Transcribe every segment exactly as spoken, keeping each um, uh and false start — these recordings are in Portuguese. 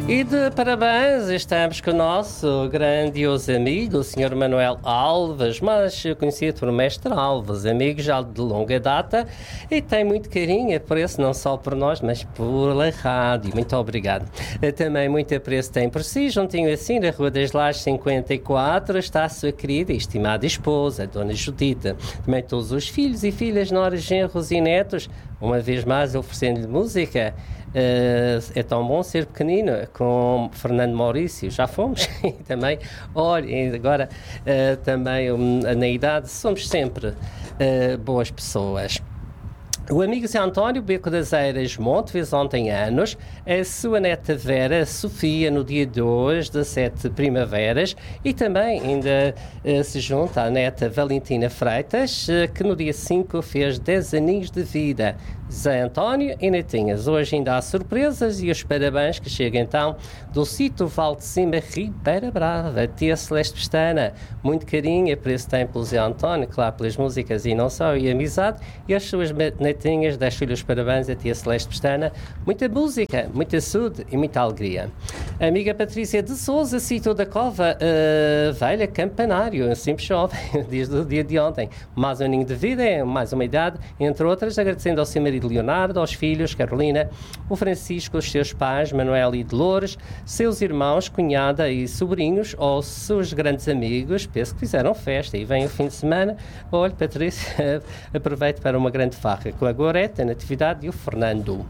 E de parabéns estamos com o nosso grandioso amigo, o senhor Manuel Alves, mas conhecido por Mestre Alves, amigo já de longa data e tem muito carinho, apreço não só por nós, mas pela rádio. Muito obrigado. Também muito apreço tem por si, juntinho assim, na Rua das Lajes cinquenta e quatro, está a sua querida e estimada esposa, a Dona Judita. Também todos os filhos e filhas, noras, genros e netos, uma vez mais oferecendo-lhe música. Uh, é tão bom ser pequenino, com Fernando Maurício, já fomos, e também, olha, agora uh, também um, na idade, somos sempre uh, boas pessoas. O amigo Zé António Beco das Eiras Monte fez ontem anos, a sua neta Vera Sofia no dia dois das sete primaveras e também ainda uh, se junta a neta Valentina Freitas, uh, que no dia cinco fez dez aninhos de vida. Zé António e netinhas, hoje ainda há surpresas e os parabéns que chegam então do sítio Val de Cima, Ribeira Brava, tia Celeste Pestana. Muito carinho, apreço tem pelo Zé António, claro, pelas músicas e não só, e amizade, e as suas netinhas, deixo-lhe os parabéns a tia Celeste Pestana. Muita música, muita saúde e muita alegria. A amiga Patrícia de Souza, sítio da Cova, uh, velha Campanário, simples jovem, desde o dia de ontem. Mais um aninho de vida, mais uma idade, entre outras, agradecendo ao seu marido Leonardo, aos filhos, Carolina, o Francisco, os seus pais, Manuel e Dolores, seus irmãos, cunhada e sobrinhos, ou seus grandes amigos, penso que fizeram festa e vem o fim de semana. Olha, Patrícia, aproveite para uma grande farra com a Gorete, a Natividade e o Fernando.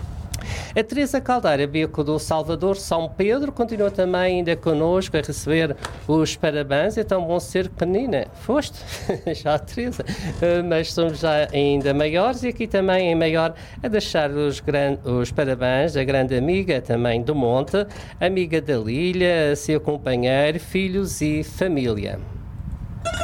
A Teresa Caldeira Beco do Salvador São Pedro continua também ainda connosco a receber os parabéns. É tão bom ser pequenina. Foste? Já, Teresa. Uh, mas somos já ainda maiores e aqui também em maior a deixar os, gran... os parabéns à grande amiga também do Monte, amiga da Lilha, seu companheiro, filhos e família.